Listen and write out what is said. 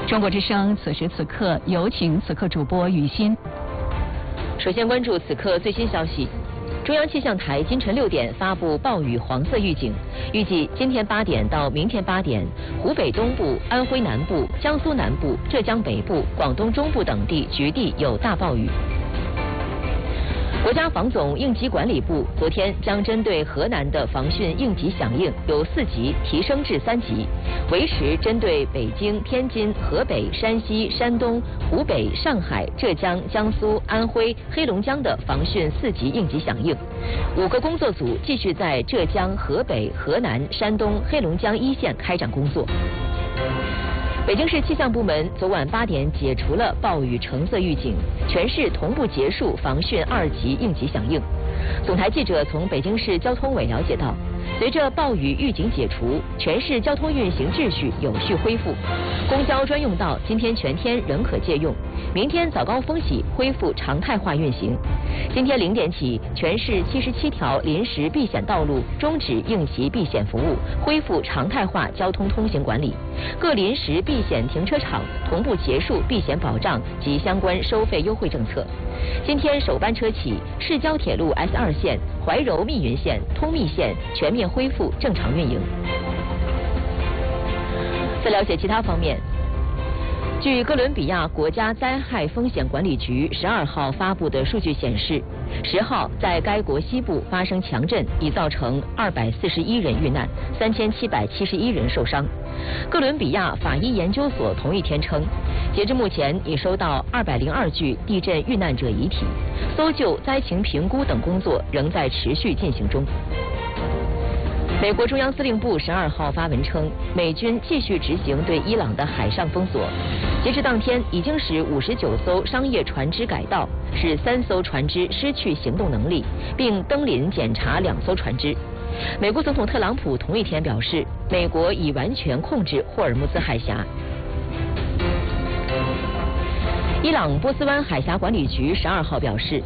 中国之声此时此刻有请此刻主播雨欣。 首先关注此刻最新消息。中央气象台今晨6点发布暴雨黄色预警，预计今天8点到明天8点，湖北东部、安徽南部、江苏南部、浙江北部、广东中部等地局地有大暴雨。国家防总应急管理部昨天将针对河南的防汛应急响应由4级提升至3级，维持针对北京、天津、河北、山西、山东、湖北、上海、浙江、江苏、安徽、黑龙江的防汛4级应急响应。5个工作组继续在浙江、河北、河南、山东、黑龙江一线开展工作。北京市气象部门昨晚8点解除了暴雨橙色预警，全市同步结束防汛2级应急响应。总台记者从北京市交通委了解到，随着暴雨预警解除，全市交通运行秩序有序恢复。公交专用道今天全天仍可借用，明天早高峰起恢复常态化运行。今天0点起，全市77条临时避险道路终止应急避险服务，恢复常态化交通通行管理。各临时避险停车场同步结束避险保障及相关收费优惠政策。今天首班车起，市郊铁路 S2线、怀柔密云线、通密线全面恢复正常运营。再了解其他方面，据哥伦比亚国家灾害风险管理局12号发布的数据显示，10号在该国西部发生强震，已造成241人遇难，3771人受伤。哥伦比亚法医研究所同一天称，截至目前已收到202具地震遇难者遗体，搜救、灾情评估等工作仍在持续进行中。美国中央司令部12号发文称，美军继续执行对伊朗的海上封锁，截至当天已经使59艘商业船只改道，使3艘船只失去行动能力，并登临检查2艘船只。美国总统特朗普同一天表示，美国已完全控制霍尔木兹海峡。伊朗波斯湾海峡管理局12号表示，